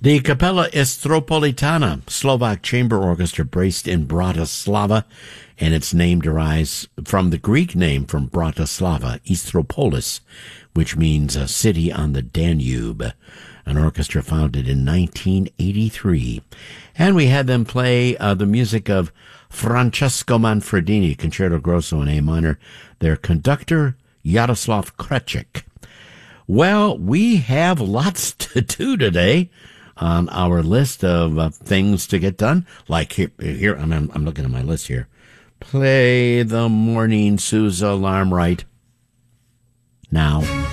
The Kapella Istropolitana, Slovak chamber orchestra based in Bratislava, and its name derives from the Greek name from Bratislava, Istropolis, which means a city on the Danube, an orchestra founded in 1983. And we had them play the music of Francesco Manfredini, Concerto Grosso in A minor, their conductor, Yaroslav Krechik. Well, we have lots to do today on our list of things to get done. Like here I'm looking at my list here. Play the morning Sousa alarm right now.